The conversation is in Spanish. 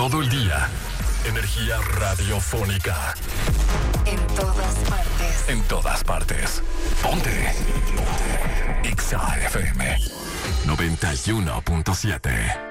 todo el día. Energía radiofónica. En todas partes. En todas partes. Ponte. Ponte. XAFM 91.7.